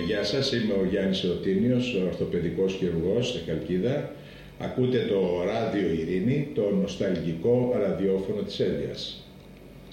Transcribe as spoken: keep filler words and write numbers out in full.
γεια σας, είμαι ο Γιάννης Ρωτίνιος, ορθοπαιδικός χειρουργός στη Χαλκίδα. Ακούτε το Ράδιο Ειρήνη, το νοσταλγικό ραδιόφωνο της Έλβειας.